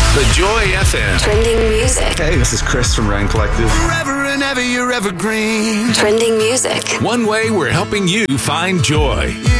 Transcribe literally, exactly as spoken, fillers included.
The Joy F M. Trending music. Hey, this is Chris from Rain Collective. Forever and ever, you're evergreen. Trending music. One way we're helping you find joy. Yeah.